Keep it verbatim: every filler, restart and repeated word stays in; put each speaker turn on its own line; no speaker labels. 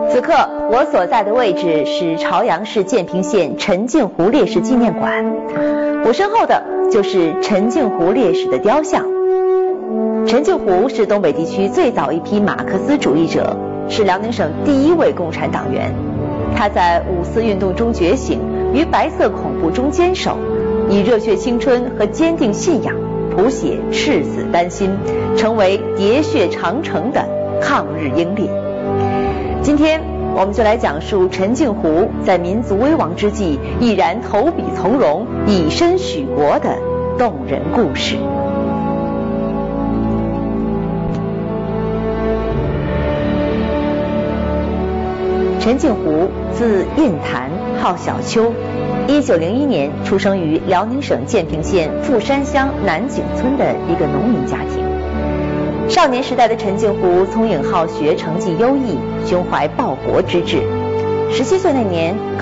此刻我所在的位置是朝阳市建平县陈镜湖烈士纪念馆，我身后的就是陈镜湖烈士的雕像。陈镜湖是东北地区最早一批马克思主义者，是辽宁省第一位共产党员。他在五四运动中觉醒，于白色恐怖中坚守，以热血青春和坚定信仰谱写赤子丹心，成为喋血长城的抗日英烈。今天我们就来讲述陈镜湖在民族危亡之际毅然投笔从戎，以身许国的动人故事。陈镜湖字印坛，号小丘，一九零一年出生于辽宁省建平县富山乡南井村的一个农民家庭。少年时代的陈镜湖聪颖好学，成绩优异，胸怀报国之志。十七岁那年